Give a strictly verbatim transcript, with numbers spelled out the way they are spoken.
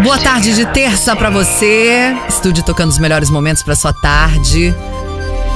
Boa tarde de terça pra você. Estúdio tocando os melhores momentos pra sua tarde.